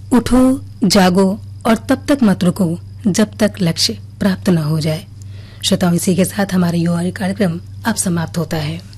उठो, जागो और तब तक मत रुको जब तक लक्ष्य प्राप्त न हो जाए। श्रोताओं, इसी के साथ हमारा युवा कार्यक्रम अब समाप्त होता है।